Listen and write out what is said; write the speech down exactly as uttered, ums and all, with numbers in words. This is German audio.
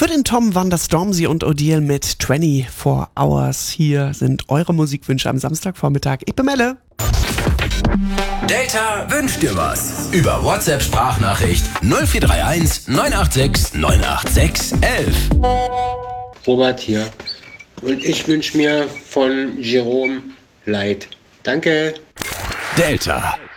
Vor den Tom waren das Stormzy und Odile mit vierundzwanzig Hours. Hier sind eure Musikwünsche am Samstagvormittag. Ich bin Melle. Delta wünscht dir was. Über WhatsApp-Sprachnachricht null vier drei eins neun acht sechs neun acht sechs eins eins. Robert hier. Und ich wünsche mir von Jerome Light. Danke. Delta.